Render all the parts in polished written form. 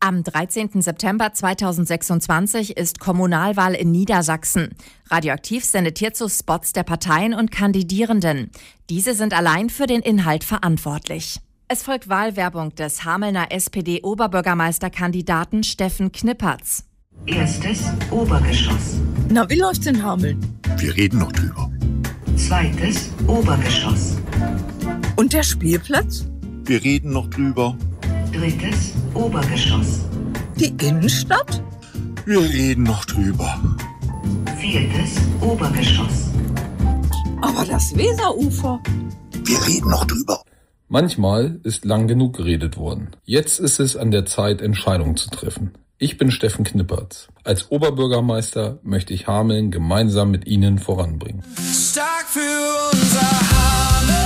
Am 13. September 2026 ist Kommunalwahl in Niedersachsen. Radioaktiv sendet hierzu Spots der Parteien und Kandidierenden. Diese sind allein für den Inhalt verantwortlich. Es folgt Wahlwerbung des Hamelner SPD-Oberbürgermeisterkandidaten Steffen Knippertz. Erstes Obergeschoss. Na, wie läuft's in Hameln? Wir reden noch drüber. Zweites Obergeschoss. Und der Spielplatz? Wir reden noch drüber. Drittes Obergeschoss. Die Innenstadt? Wir reden noch drüber. Viertes Obergeschoss. Aber das Weserufer? Wir reden noch drüber. Manchmal ist lang genug geredet worden. Jetzt ist es an der Zeit, Entscheidungen zu treffen. Ich bin Steffen Knippertz. Als Oberbürgermeister möchte ich Hameln gemeinsam mit Ihnen voranbringen. Stark für unser Hameln.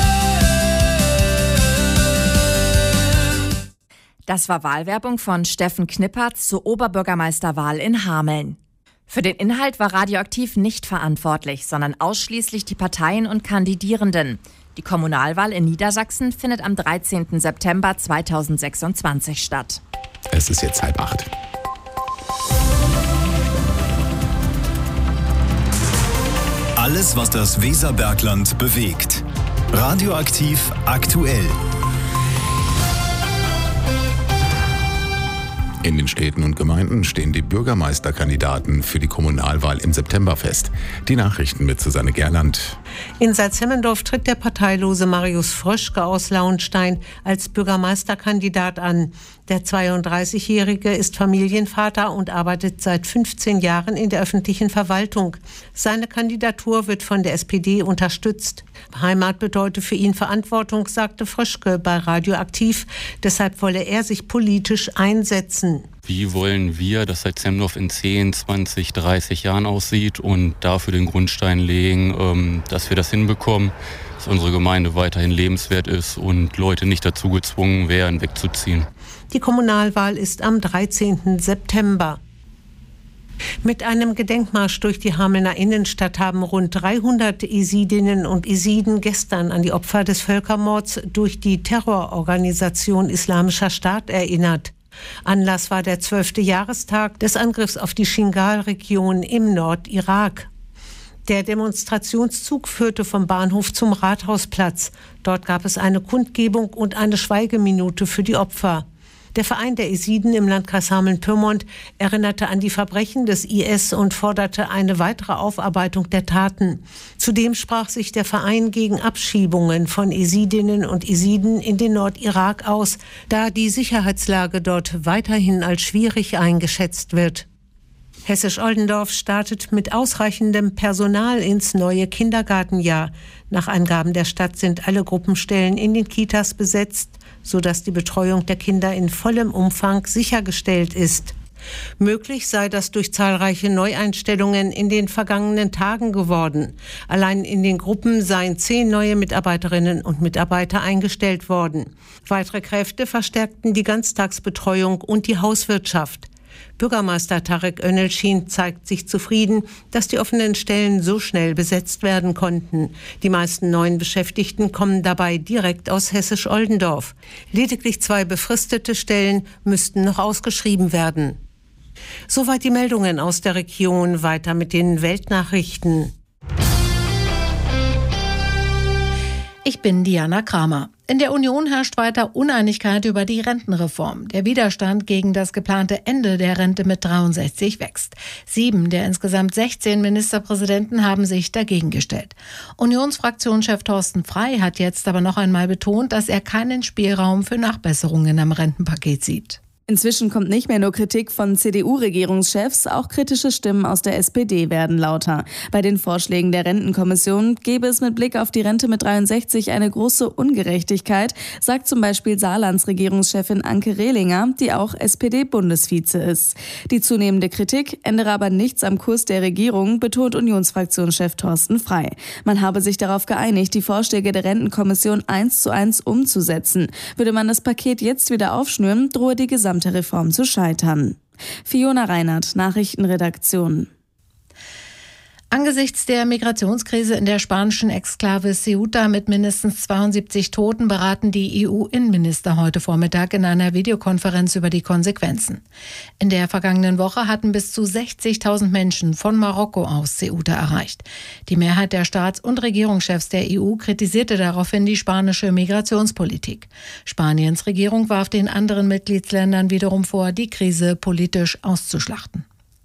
Das war Wahlwerbung von Steffen Knippertz zur Oberbürgermeisterwahl in Hameln. Für den Inhalt war Radioaktiv nicht verantwortlich, sondern ausschließlich die Parteien und Kandidierenden. Die Kommunalwahl in Niedersachsen findet am 13. September 2026 statt. Es ist jetzt 7:30. Alles, was das Weserbergland bewegt. Radioaktiv aktuell. In den Städten und Gemeinden stehen die Bürgermeisterkandidaten für die Kommunalwahl im September fest. Die Nachrichten mit Susanne Gerland. In Salzhemmendorf tritt der parteilose Marius Fröschke aus Lauenstein als Bürgermeisterkandidat an. Der 32-Jährige ist Familienvater und arbeitet seit 15 Jahren in der öffentlichen Verwaltung. Seine Kandidatur wird von der SPD unterstützt. Heimat bedeutet für ihn Verantwortung, sagte Fröschke bei Radioaktiv. Deshalb wolle er sich politisch einsetzen. Wie wollen wir, dass Salzhemmendorf in 10, 20, 30 Jahren aussieht und dafür den Grundstein legen, dass wir das hinbekommen, dass unsere Gemeinde weiterhin lebenswert ist und Leute nicht dazu gezwungen werden, wegzuziehen. Die Kommunalwahl ist am 13. September. Mit einem Gedenkmarsch durch die Hamelner Innenstadt haben rund 300 Jesidinnen und Jesiden gestern an die Opfer des Völkermords durch die Terrororganisation Islamischer Staat erinnert. Anlass war der 12. Jahrestag des Angriffs auf die Shingal-Region im Nordirak. Der Demonstrationszug führte vom Bahnhof zum Rathausplatz. Dort gab es eine Kundgebung und eine Schweigeminute für die Opfer. Der Verein der Jesiden im Landkreis Hameln-Pyrmont erinnerte an die Verbrechen des IS und forderte eine weitere Aufarbeitung der Taten. Zudem sprach sich der Verein gegen Abschiebungen von Jesidinnen und Jesiden in den Nordirak aus, da die Sicherheitslage dort weiterhin als schwierig eingeschätzt wird. Hessisch-Oldendorf startet mit ausreichendem Personal ins neue Kindergartenjahr. Nach Angaben der Stadt sind alle Gruppenstellen in den Kitas besetzt, sodass die Betreuung der Kinder in vollem Umfang sichergestellt ist. Möglich sei das durch zahlreiche Neueinstellungen in den vergangenen Tagen geworden. Allein in den Gruppen seien 10 neue Mitarbeiterinnen und Mitarbeiter eingestellt worden. Weitere Kräfte verstärkten die Ganztagsbetreuung und die Hauswirtschaft. Bürgermeister Tarek Önelschin zeigt sich zufrieden, dass die offenen Stellen so schnell besetzt werden konnten. Die meisten neuen Beschäftigten kommen dabei direkt aus Hessisch-Oldendorf. Lediglich 2 befristete Stellen müssten noch ausgeschrieben werden. Soweit die Meldungen aus der Region. Weiter mit den Weltnachrichten. Ich bin Diana Kramer. In der Union herrscht weiter Uneinigkeit über die Rentenreform. Der Widerstand gegen das geplante Ende der Rente mit 63 wächst. 7 der insgesamt 16 Ministerpräsidenten haben sich dagegen gestellt. Unionsfraktionschef Thorsten Frey hat jetzt aber noch einmal betont, dass er keinen Spielraum für Nachbesserungen am Rentenpaket sieht. Inzwischen kommt nicht mehr nur Kritik von CDU-Regierungschefs, auch kritische Stimmen aus der SPD werden lauter. Bei den Vorschlägen der Rentenkommission gäbe es mit Blick auf die Rente mit 63 eine große Ungerechtigkeit, sagt zum Beispiel Saarlands Regierungschefin Anke Rehlinger, die auch SPD-Bundesvize ist. Die zunehmende Kritik ändere aber nichts am Kurs der Regierung, betont Unionsfraktionschef Thorsten Frey. Man habe sich darauf geeinigt, die Vorschläge der Rentenkommission 1:1 umzusetzen. Würde man das Paket jetzt wieder aufschnüren, drohe die gesamte Reform zu scheitern. Fiona Reinhardt, Nachrichtenredaktion. Angesichts der Migrationskrise in der spanischen Exklave Ceuta mit mindestens 72 Toten beraten die EU-Innenminister heute Vormittag in einer Videokonferenz über die Konsequenzen. In der vergangenen Woche hatten bis zu 60.000 Menschen von Marokko aus Ceuta erreicht. Die Mehrheit der Staats- und Regierungschefs der EU kritisierte daraufhin die spanische Migrationspolitik. Spaniens Regierung warf den anderen Mitgliedsländern wiederum vor, die Krise politisch auszuschlachten.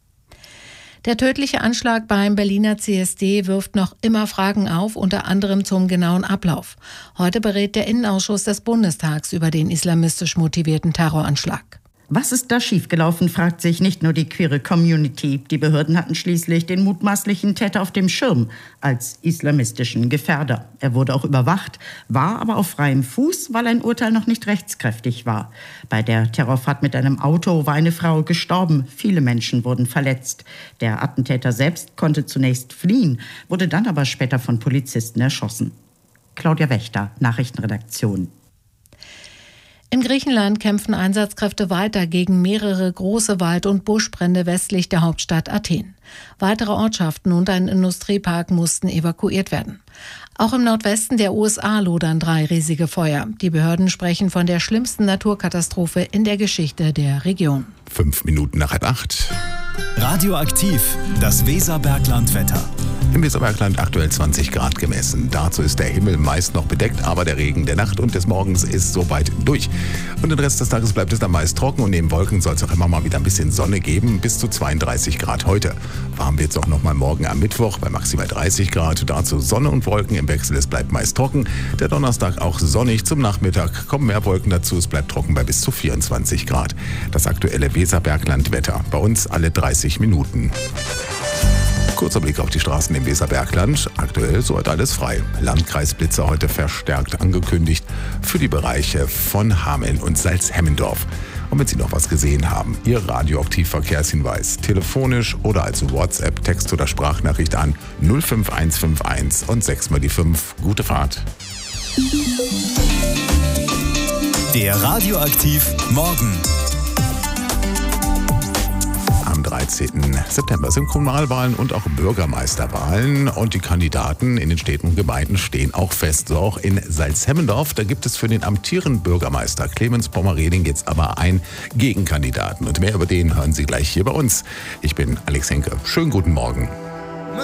Der tödliche Anschlag beim Berliner CSD wirft noch immer Fragen auf, unter anderem zum genauen Ablauf. Heute berät der Innenausschuss des Bundestags über den islamistisch motivierten Terroranschlag. Was ist da schiefgelaufen, fragt sich nicht nur die queere Community. Die Behörden hatten schließlich den mutmaßlichen Täter auf dem Schirm als islamistischen Gefährder. Er wurde auch überwacht, war aber auf freiem Fuß, weil ein Urteil noch nicht rechtskräftig war. Bei der Terrorfahrt mit einem Auto war eine Frau gestorben. Viele Menschen wurden verletzt. Der Attentäter selbst konnte zunächst fliehen, wurde dann aber später von Polizisten erschossen. Claudia Wächter, Nachrichtenredaktion. In Griechenland kämpfen Einsatzkräfte weiter gegen mehrere große Wald- und Buschbrände westlich der Hauptstadt Athen. Weitere Ortschaften und ein Industriepark mussten evakuiert werden. Auch im Nordwesten der USA lodern 3 riesige Feuer. Die Behörden sprechen von der schlimmsten Naturkatastrophe in der Geschichte der Region. 5 Minuten nach 7:30. Radioaktiv, das Weserberglandwetter. Im Weserbergland aktuell 20 Grad gemessen. Dazu ist der Himmel meist noch bedeckt, aber der Regen der Nacht und des Morgens ist soweit durch. Und den Rest des Tages bleibt es dann meist trocken und neben Wolken soll es auch immer mal wieder ein bisschen Sonne geben, bis zu 32 Grad heute. Warm wird es auch noch mal morgen am Mittwoch bei maximal 30 Grad. Dazu Sonne und Wolken im Wechsel, es bleibt meist trocken. Der Donnerstag auch sonnig, zum Nachmittag kommen mehr Wolken dazu, es bleibt trocken bei bis zu 24 Grad. Das aktuelle Weserberglandwetter, bei uns alle 30 Minuten. Kurzer Blick auf die Straßen im Weserbergland. Aktuell soweit alles frei. Landkreisblitzer heute verstärkt angekündigt für die Bereiche von Hameln und Salzhemmendorf. Und wenn Sie noch was gesehen haben, Ihr Radioaktiv-Verkehrshinweis telefonisch oder als WhatsApp, Text- oder Sprachnachricht an 05151 und 6 mal die 5. Gute Fahrt. Der Radioaktiv Morgen. Am 13. September sind Kommunalwahlen und auch Bürgermeisterwahlen und die Kandidaten in den Städten und Gemeinden stehen auch fest. So auch in Salzhemmendorf, da gibt es für den amtierenden Bürgermeister Clemens Pommereding jetzt aber einen Gegenkandidaten und mehr über den hören Sie gleich hier bei uns. Ich bin Alex Henke. Schönen guten Morgen.